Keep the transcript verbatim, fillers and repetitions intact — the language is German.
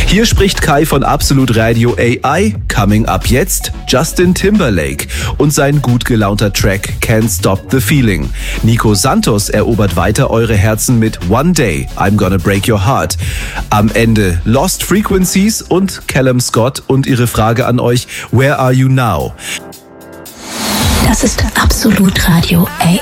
Hier spricht Kai von Absolut Radio A I. Coming up jetzt Justin Timberlake und sein gut gelaunter Track Can't Stop the Feeling. Nico Santos erobert weiter eure Herzen mit One Day, I'm Gonna Break Your Heart. Am Ende Lost Frequencies und Callum Scott und ihre Frage an euch, Where are you now? Das ist Absolut Radio A I.